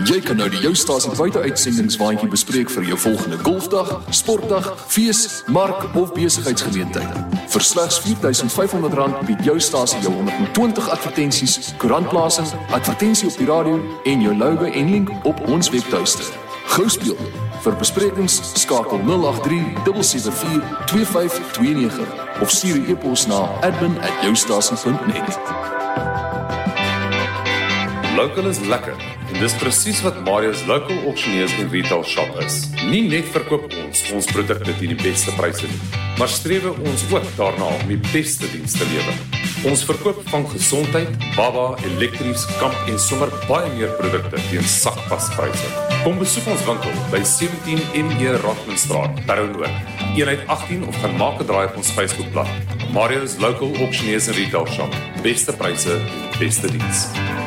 Jy kan nou die Jou Stasie buite-uitsendingswaandjie bespreek vir jou volgende golfdag, sportdag, fees, mark of besigheidsgeleentheid. Vir slegs R4,500 bied Jou Stasie jou 120 advertensies, koerantplasing, advertensie op die radio en jou logo en link op ons webtuiste. Gou speel. Vir besprekings skakel 083 774 2529 of stuur 'n e-pos na admin@joustasie.net. Local is lekker en dis presies wat Marius Local Auctioneers en Retail Shop is. Nie net verkoop ons produkte teen die beste pryse nie, maar streef ons ook daarna om die beste diens te lewer. Ons verkoop van gesondheid, baba, elektries, kamp en sommer baie meer produkte teen sakpaspryse. Kom besoek ons winkel by 17 ME Rockmanstraat, Paronoord, eenheid 18 of gaan maak 'n draai op ons Facebookblad. Marius Local Auctioneers en Retail Shop. Beste pryse, beste diens.